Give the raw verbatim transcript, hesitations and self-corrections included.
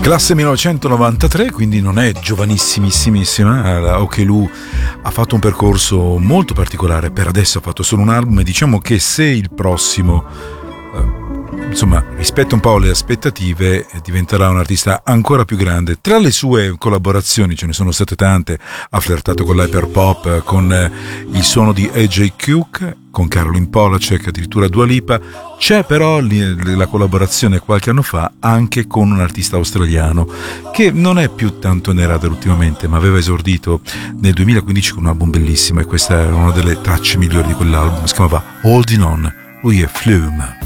Classe millenovecentonovantatré, quindi non è giovanissimissima. Okello ha fatto un percorso molto particolare, per adesso ha fatto solo un album e diciamo che se il prossimo eh, insomma rispetta un po' le aspettative diventerà un artista ancora più grande. Tra le sue collaborazioni ce ne sono state tante, ha flirtato con l'hyperpop, con eh, il suono di A J Cook, con Caroline Polachek, addirittura Dua Lipa. C'è però la collaborazione qualche anno fa anche con un artista australiano che non è più tanto in radar ultimamente, ma aveva esordito nel duemilaquindici con un album bellissimo, e questa è una delle tracce migliori di quell'album. Si chiamava Holding On. Lui è Flume.